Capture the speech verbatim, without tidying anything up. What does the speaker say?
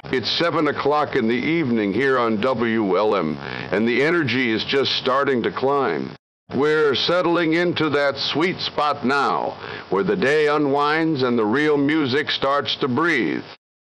It's seven o'clock in the evening here on W L M, and the energy is just starting to climb. We're settling into that sweet spot now, where the day unwinds and the real music starts to breathe.